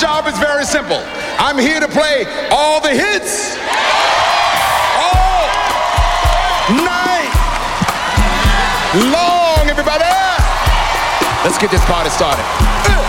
job is very simple. I'm here to play all the hits all night long, everybody. Let's get this party started.